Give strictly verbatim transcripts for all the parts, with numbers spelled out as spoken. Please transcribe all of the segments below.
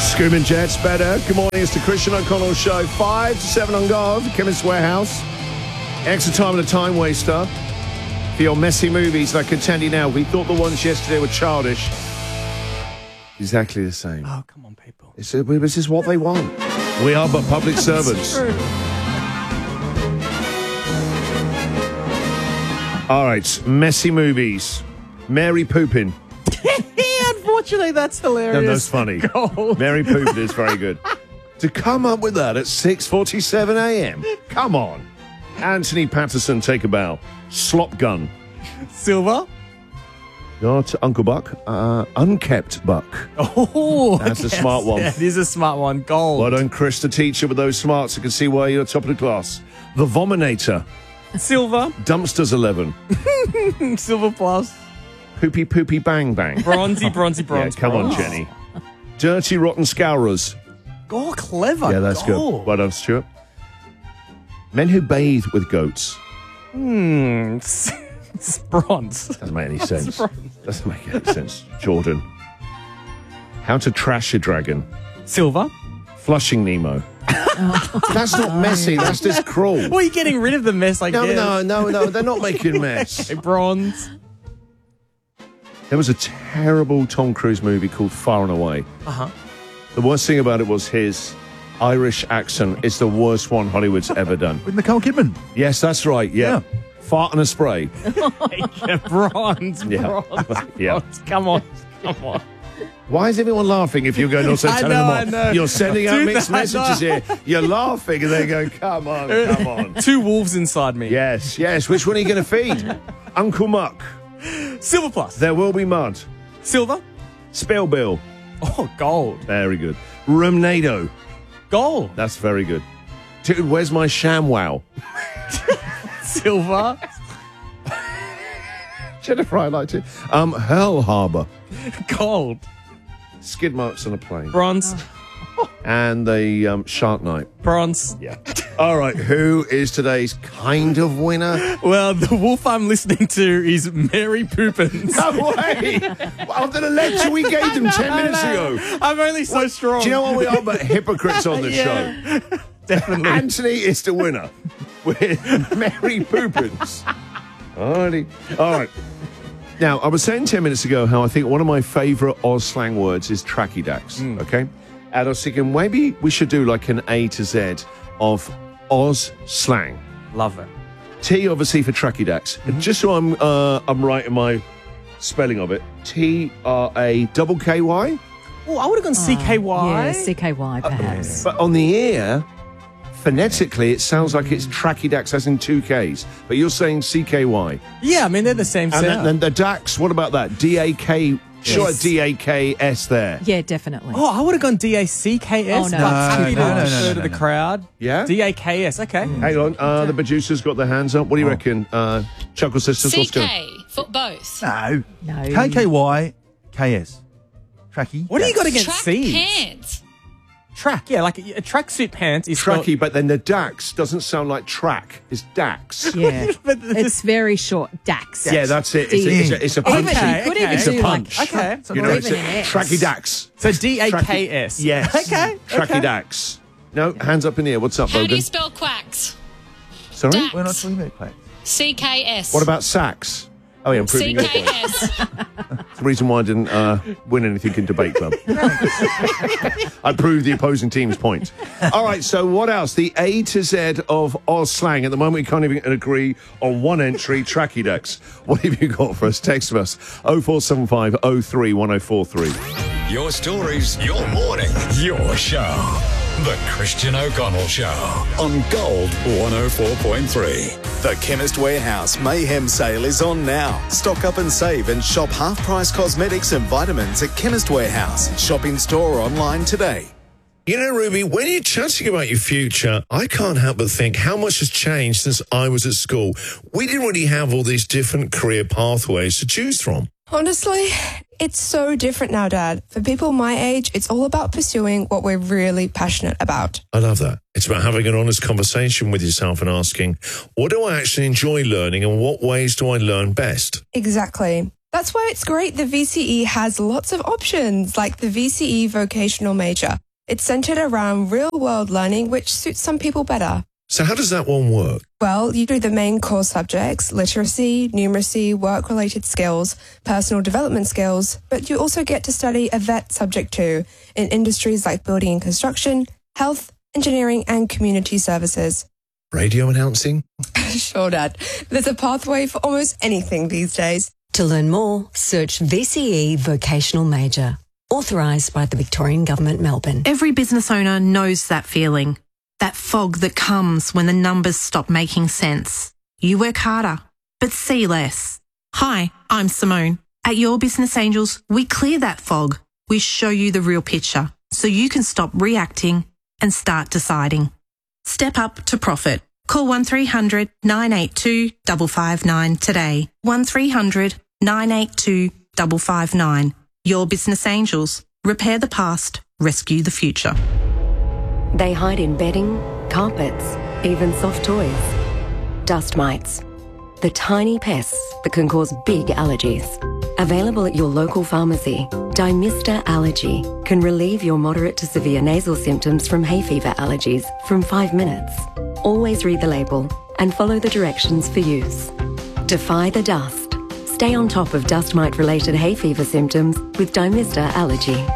Screaming Jets better. Good morning, it's the Christian O'Connell Show. Five to seven on Gold, Chemist Warehouse. Extra time and a time waster for your messy movies. And I can tell you now, we thought the ones yesterday were childish. Exactly the same. Oh, come on, people. It's, this is what they want. We are but public servants. All right, messy movies. Mary Poopin. Unfortunately, that's hilarious. No, that's funny. Gold. Mary Poopin is very good. To come up with that at six forty-seven a.m. Come on. Anthony Patterson, take a bow. Slop gun. Silver. Not Uncle Buck. Uh, unkept Buck. Oh, that's yes. a smart one. Yeah, it is a smart one. Gold. Well done, Chris, the teacher with those smarts. I can see why you're top of the class. The Vominator. Silver. Dumpsters eleven. Silver plus. Poopy Poopy Bang Bang. Bronzy, bronzy, bronze. Yeah, come bronze. on, Jenny. Dirty Rotten Scourers. Oh, clever. Yeah, that's Gold. good. Well done, Stuart. Men Who Bathe with Goats. Hmm. It's bronze. Doesn't make any sense. Bronze. Doesn't make any sense. Jordan. How to Trash a Dragon. Silver. Flushing Nemo. Oh. That's not messy. That's just cruel. Well, you're getting rid of the mess, I no, guess. No, no, no. They're not making a mess. Okay, bronze. There was a terrible Tom Cruise movie called Far and Away. Uh-huh. The worst thing about it was his Irish accent is the worst one Hollywood's ever done. With Nicole Kidman. Yes, that's right. Yeah. Yeah. Fart and a spray. Yeah, bronze, Yeah. bronze, Yeah. bronze. Come on, come on. Why is everyone laughing if you're going also I telling know, them I off? know. You're sending out Dude, mixed I messages know. here. You're laughing and they go, come on, come on. Two wolves inside me. Yes, yes. Which one are you going to feed? Uncle Muck. Silver plus. There will be mud. Silver. Spill Bill. Oh, gold. Very good. Rumnado. Gold. That's very good. Dude, where's my ShamWow? Silver. Jennifer, I liked it. Um, Hell Harbour. Gold. Skid marks on a plane. Bronze. And the um, Shark Night. Bronze. Yeah. All right, who is today's kind of winner? Well, the wolf I'm listening to is Mary Poopins. No way! After the lecture we gave them ten minutes ago. I'm only so strong. Do you know what we are but hypocrites on the Yeah. show? Definitely. Anthony is the winner with Mary Poopins. Alrighty. All right. Now, I was saying ten minutes ago how I think one of my favourite Oz slang words is trachydax, mm. okay? And I was thinking maybe we should do like an A to Z of Oz slang. Love it. T, obviously, for trachydax. Mm-hmm. Just so I'm uh, I'm right in my spelling of it, T R A double K Y. Oh, I would have gone C K Y. Yeah, C K Y perhaps. Uh, but on the ear, phonetically, it sounds like it's trachydax as in two Ks. But you're saying C K Y. Yeah, I mean, they're the same And sound. then the dax, what about that? D A K, sure, Yes. D A K S there. Yeah, definitely. Oh, I would have gone D A C K S. Oh, no, but that's happy too to much. No, no, defer no, to no, the no. crowd. Yeah? D A K S, okay. Hang on, uh, the producers got their hands up. What do you reckon? Uh, Chuckle Sisters, what's going C K for both. No. No. K K Y K S. Tracky. What do you got against Track C? pants. Track, yeah, like a, a tracksuit pants is spelled- Tracky, but then the dax doesn't sound like track. It's dax. Yeah. But the- It's very short. Dax. Yeah, that's it. It's a, it's a, it's a Even, punch. Okay, you could okay. even It's a do punch. like Okay. tr- You know, or it's even a an X. tracky dax. So D A K S. Yes. Okay. Tracky okay. dax. No, hands up in the air. What's up, How do Logan? you spell quacks? Sorry? Dax. We're not talking about clay. C K S. What about sax? Oh, yeah, I'm C proving your K point. S? It's the reason why I didn't uh, win anything in Debate Club. I proved the opposing team's point. All right, so what else? The A to Z of Oz slang. At the moment, we can't even agree on one entry, trachydax. What have you got for us? Text us oh four seven five oh three one oh four three. Your stories, your morning, your show. The Christian O'Connell Show on Gold one oh four point three. The Chemist Warehouse Mayhem Sale is on now. Stock up and save and shop half-price cosmetics and vitamins at Chemist Warehouse. Shop in store or online today. You know, Ruby, when you're chatting about your future, I can't help but think how much has changed since I was at school. We didn't really have all these different career pathways to choose from. Honestly, it's so different now, Dad. For people my age, it's all about pursuing what we're really passionate about. I love that. It's about having an honest conversation with yourself and asking, what do I actually enjoy learning and what ways do I learn best? Exactly. That's why it's great the V C E has lots of options, like the V C E vocational major. It's centered around real-world learning, which suits some people better. So how does that one work? Well, you do the main core subjects, literacy, numeracy, work-related skills, personal development skills, but you also get to study a vet subject too, in industries like building and construction, health, engineering, and community services. Radio announcing? Sure, Dad. There's a pathway for almost anything these days. To learn more, search V C E Vocational Major. Authorised by the Victorian Government, Melbourne. Every business owner knows that feeling. That fog that comes when the numbers stop making sense. You work harder, but see less. Hi, I'm Simone. At Your Business Angels, we clear that fog. We show you the real picture so you can stop reacting and start deciding. Step up to profit. Call one three hundred nine eight two five five nine today. one three hundred nine eight two five five nine. Your Business Angels. Repair the past, rescue the future. They hide in bedding, carpets, even soft toys. Dust mites. The tiny pests that can cause big allergies. Available at your local pharmacy, Dymista Allergy can relieve your moderate to severe nasal symptoms from hay fever allergies from five minutes. Always read the label and follow the directions for use. Defy the dust. Stay on top of dust mite related hay fever symptoms with Dymista Allergy.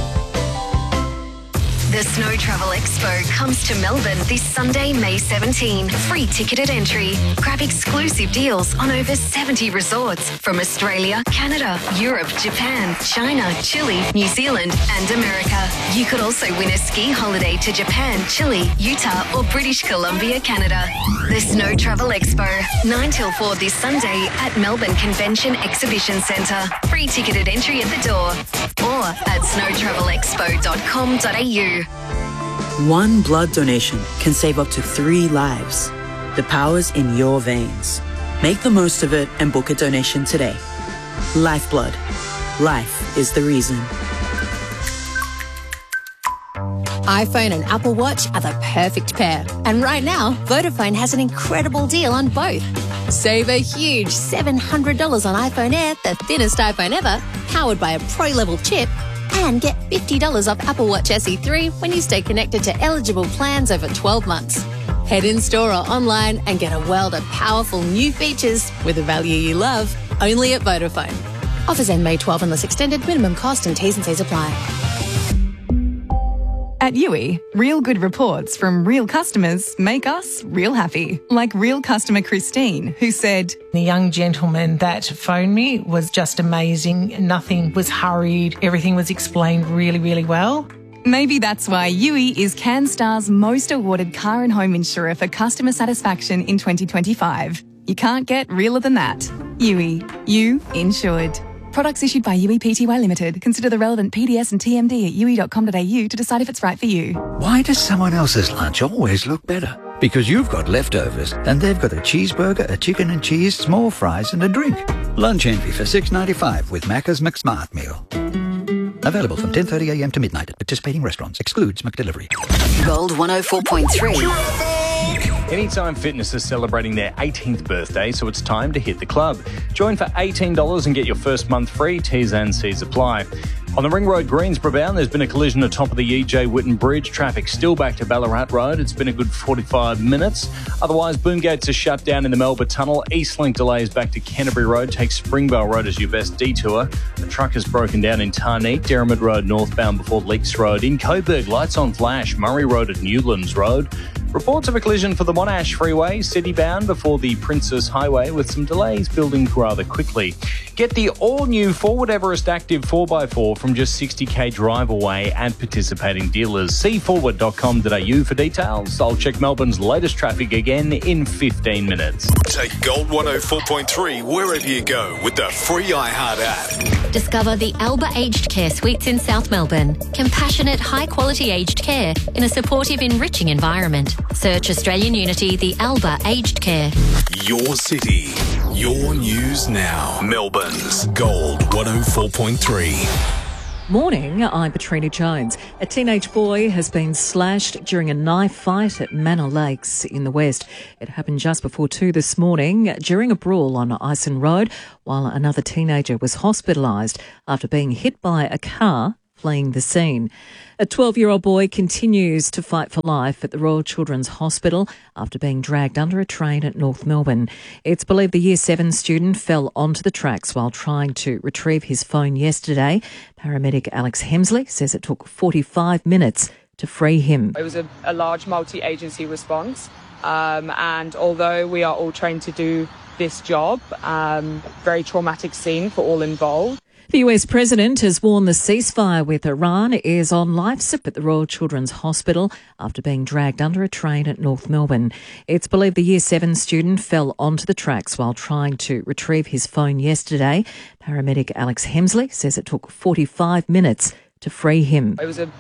The Snow Travel Expo comes to Melbourne this Sunday, May seventeenth. Free ticketed entry. Grab exclusive deals on over seventy resorts from Australia, Canada, Europe, Japan, China, Chile, New Zealand and America. You could also win a ski holiday to Japan, Chile, Utah or British Columbia, Canada. The Snow Travel Expo, nine till four this Sunday at Melbourne Convention Exhibition Centre. Free ticketed entry at the door or at snow travel expo dot com dot a u. One blood donation can save up to three lives. The power's in your veins. Make the most of it and book a donation today. Lifeblood. Life is the reason. iPhone and Apple Watch are the perfect pair. And right now, Vodafone has an incredible deal on both. Save a huge seven hundred dollars on iPhone Air, the thinnest iPhone ever, powered by a pro-level chip, and get fifty dollars off Apple Watch S E three when you stay connected to eligible plans over twelve months. Head in store or online and get a world of powerful new features with a value you love, only at Vodafone. Offers end May twelfth unless extended. Minimum cost and T's and C's apply. At U I, real good reports from real customers make us real happy. Like real customer Christine, who said, "The young gentleman that phoned me was just amazing. Nothing was hurried. Everything was explained really, really well." Maybe that's why U I is CanStar's most awarded car and home insurer for customer satisfaction in twenty twenty-five. You can't get realer than that. U I, you insured. Products issued by U I P T Y Limited. Consider the relevant P D S and T M D at u i dot com dot a u to decide if it's right for you. Why does someone else's lunch always look better? Because you've got leftovers and they've got a cheeseburger, a chicken and cheese, small fries and a drink. Lunch envy for six ninety-five with Macca's McSmart Meal. Available from ten thirty a m to midnight at participating restaurants. Excludes McDelivery. Gold one oh four point three. Anytime Fitness is celebrating their eighteenth birthday, so it's time to hit the club. Join for eighteen dollars and get your first month free. T's and C's apply. On the Ring Road, Greensboro bound, there's been a collision atop of the E J Whitten Bridge. Traffic still back to Ballarat Road. It's been a good forty-five minutes. Otherwise, boom gates are shut down in the Melbourne Tunnel. Eastlink delays back to Canterbury Road. Take Springvale Road as your best detour. The truck has broken down in Tarneit. Derrimut Road northbound before Leaks Road. In Coburg, lights on flash. Murray Road at Newlands Road. Reports of a collision for the Monash Freeway, city-bound before the Princess Highway, with some delays building rather quickly. Get the all-new Forward Everest Active four by four from just sixty k drive away at participating dealers. See forward dot com dot a u for details. I'll check Melbourne's latest traffic again in fifteen minutes. Take Gold one oh four point three wherever you go with the free iHeart app. Discover the Alba Aged Care Suites in South Melbourne. Compassionate, high-quality aged care in a supportive, enriching environment. Search Australian Unity, the Alba Aged Care. Your city, your news now. Melbourne's Gold one oh four point three. Morning, I'm Petrina Jones. A teenage boy has been slashed during a knife fight at Manor Lakes in the West. It happened just before two this morning during a brawl on Ison Road, while another teenager was hospitalised after being hit by a car fleeing the scene. A twelve-year-old boy continues to fight for life at the Royal Children's Hospital after being dragged under a train at North Melbourne. It's believed the Year seven student fell onto the tracks while trying to retrieve his phone yesterday. Paramedic Alex Hemsley says it took forty-five minutes to free him. It was a, a large multi-agency response, um, and although we are all trained to do this job, um, very traumatic scene for all involved. The U S president has warned the ceasefire with Iran is on life support at the Royal Children's Hospital after being dragged under a train at North Melbourne. It's believed the Year seven student fell onto the tracks while trying to retrieve his phone yesterday. Paramedic Alex Hemsley says it took forty-five minutes to free him. It was a